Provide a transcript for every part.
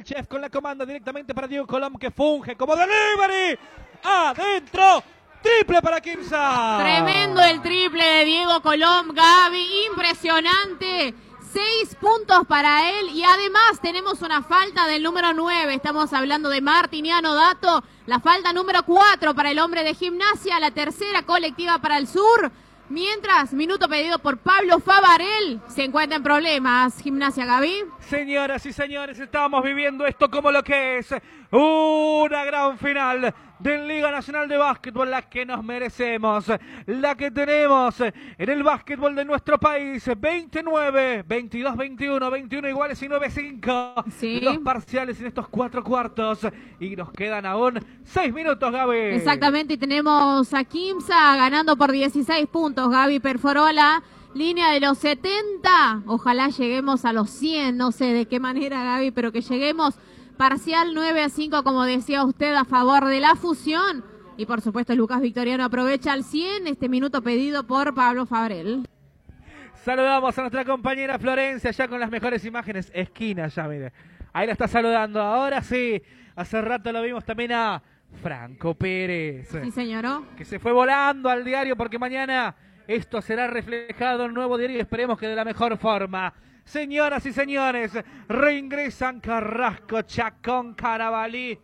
chef con la comanda directamente para Diego Colom, que funge como delivery. Adentro. Triple para Quimsa. Tremendo el triple de Diego Colom, Gaby. Impresionante. 6 puntos para él y además tenemos una falta del número 9. Estamos hablando de Martiniano Dato. La falta número 4 para el hombre de Gimnasia. La tercera colectiva para el Sur. Mientras, minuto pedido por Pablo Favarel. Se encuentra en problemas Gimnasia, Gaby. Señoras y señores, estamos viviendo esto como lo que es una gran final de Liga Nacional de Básquetbol, la que nos merecemos, la que tenemos en el básquetbol de nuestro país. 29, 22, 21, 21 iguales y 9-5. Sí. Los parciales en estos 4 cuartos. Y nos quedan aún 6 minutos, Gaby. Exactamente, y tenemos a Quimsa ganando por 16 puntos. Gaby perforó la línea de los 70. Ojalá lleguemos a los 100, no sé de qué manera, Gaby, pero que lleguemos. Parcial 9-5, como decía usted, a favor de la fusión. Y por supuesto Lucas Victoriano aprovecha al 100 este minuto pedido por Pablo Favarel. Saludamos a nuestra compañera Florencia, ya con las mejores imágenes. Esquina ya, mire. Ahí la está saludando. Ahora sí, hace rato lo vimos también a Franco Pérez. Sí, señor. Que se fue volando al diario porque mañana esto será reflejado en un nuevo diario y esperemos que de la mejor forma. Señoras y señores, reingresan Carrasco, Chacón, Carabalí,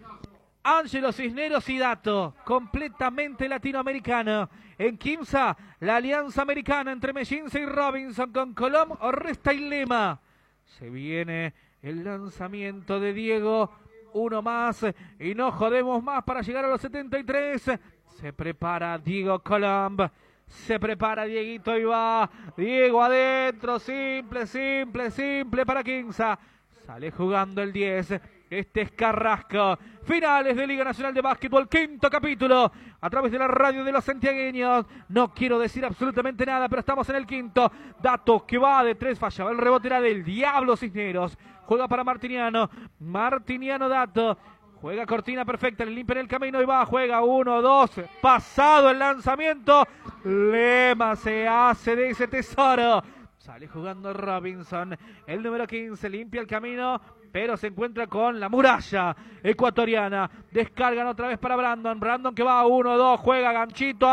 Ángelo Cisneros y Dato, completamente latinoamericano. En Quimsa, la alianza americana entre Mellince y Robinson con Colom, Orresta y Lema. Se viene el lanzamiento de Diego, uno más y no jodemos más para llegar a los 73. Se prepara Diego Colom. Se prepara Dieguito y va. Diego adentro. Simple, simple, simple para Quimsa. Sale jugando el 10. Este es Carrasco. Finales de Liga Nacional de Básquetbol. 5º capítulo. A través de la radio de los santiagueños. No quiero decir absolutamente nada, pero estamos en el 5º. Dato que va de 3. Fallaba el rebote, era del Diablo Cisneros. Juega para Martiniano. Martiniano Dato. Juega cortina perfecta, le limpia en el camino y va, juega 1, 2, pasado el lanzamiento. Lema se hace de ese tesoro. Sale jugando Robinson, el número 15, limpia el camino, pero se encuentra con la muralla ecuatoriana. Descargan otra vez para Brandon. Brandon que va 1, 2, juega ganchito.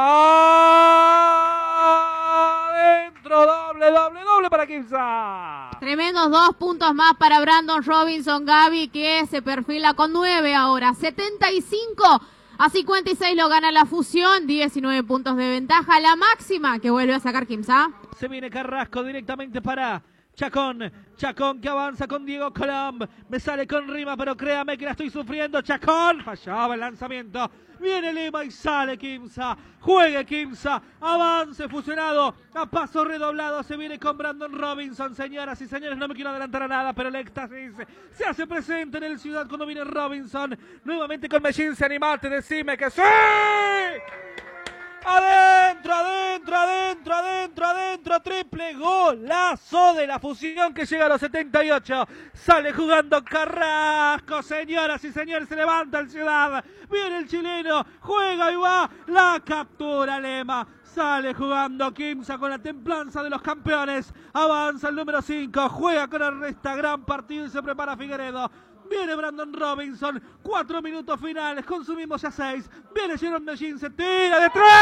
Adentro, doble, doble, doble para Quimsa. Tremendos 2 puntos más para Brandon Robinson, Gaby, que se perfila con 9 ahora. 75-56 lo gana la fusión. 19 puntos de ventaja, la máxima que vuelve a sacar Quimsa. Se viene Carrasco directamente para Chacón. Chacón que avanza con Diego Colom. Me sale con rima, pero créame que la estoy sufriendo. Chacón. Fallaba el lanzamiento. Viene Lema y sale Quimsa. Juegue Quimsa. Avance fusionado. A paso redoblado. Se viene con Brandon Robinson. Señoras y señores, no me quiero adelantar a nada, pero el éxtasis se hace presente en el Ciudad cuando viene Robinson. Nuevamente con Mellince. Animate, decime que sí. Adentro, adentro, adentro, adentro, adentro, triple golazo de la fusión que llega a los 78. Sale jugando Carrasco, señoras y señores, se levanta el Ciudad. Viene el chileno, juega y va, la captura Lema. Sale jugando Quimsa con la templanza de los campeones. Avanza el número 5, juega con Orresta, gran partido y se prepara Figueredo. Viene Brandon Robinson, 4 minutos finales, consumimos ya 6. Viene Jerome Mellince, tira de 3.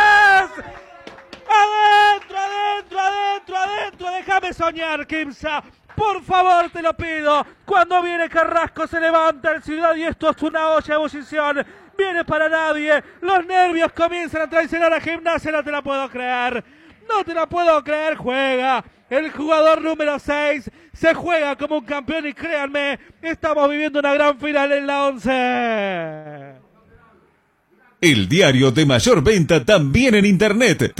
Adentro, adentro, adentro, adentro. Déjame soñar, Quimsa. Por favor, te lo pido. Cuando viene Carrasco se levanta el Ciudad y esto es una olla de ebullición. Viene para nadie. Los nervios comienzan a traicionar a Gimnasia. No te la puedo creer. No te la puedo creer. Juega el jugador número 6. Se juega como un campeón y créanme, estamos viviendo una gran final en la 11. El diario de mayor venta también en internet.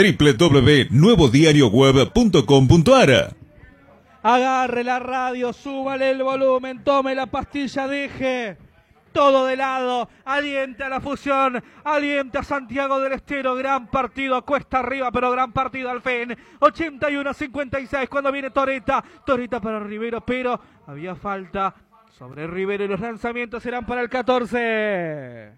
www.nuevodiarioweb.com.ar. Agarre la radio, súbale el volumen, tome la pastilla, deje todo de lado, aliente a la fusión, aliente a Santiago del Estero, gran partido, cuesta arriba, pero gran partido al fin. 81-56 cuando viene Torita para Rivero, pero había falta sobre Rivero y los lanzamientos serán para el 14.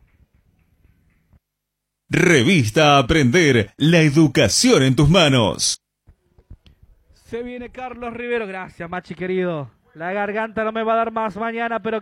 Revista Aprender, la educación en tus manos. Se viene Carlos Rivero, gracias Machi querido. La garganta no me va a dar más mañana, pero